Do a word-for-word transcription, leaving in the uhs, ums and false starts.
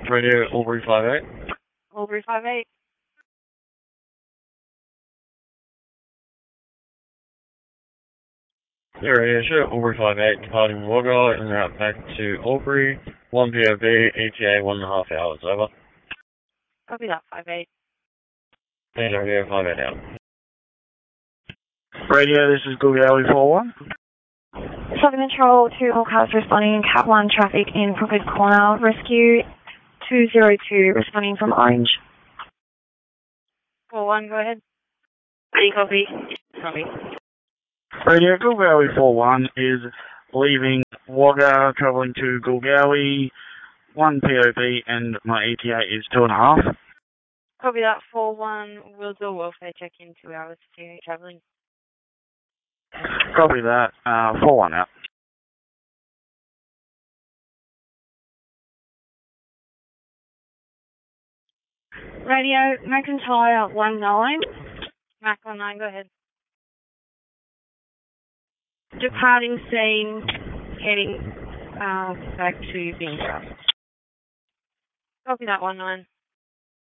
Radio Albury five eight. Albury five eight. Yeah, Radio Sure, Albury five eight, departing Wagga, en route back to Albury, one P O B, E T A one and a half hours, over. Copy that, five eight. Thanks, Radio five eight out. Radio, this is Google Alley four one. Southern Control to all cars responding, Cap one traffic in Crooked Corner, rescue two zero two responding from Orange. four one, go ahead. Any copy? Copy. Radio, Google Alley four one is leaving Wagga, travelling to Gulgowie, one P O B, and my E T A is two and a half. Copy that, four one. We'll do a welfare check in two hours to continue travelling. Copy that, uh, four one out. Radio, McIntyre one nine. Mac one nine, go ahead. Departing scene, heading uh, back to Bintra. Copy that one nine.